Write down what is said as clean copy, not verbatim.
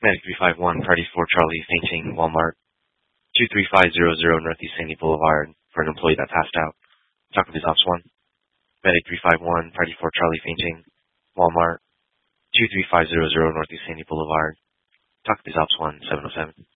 Medic 351, Party 4 Charlie, fainting, Walmart. 23500 Northeast Sandy Boulevard for an employee that passed out. Talk with his Ops 1. Medic 351, Party 4 Charlie, fainting, Walmart. 23500 Northeast Sandy Boulevard. Talk with his Ops 1, 707.